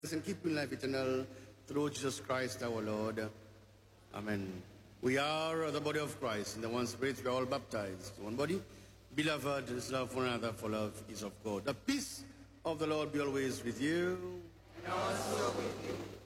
and keep in life eternal through Jesus Christ our Lord. Amen. We are the body of Christ, and the one Spirit we are all baptized. One body, beloved, is love for one another, for love is of God. The peace of the Lord be always with you. And also with you.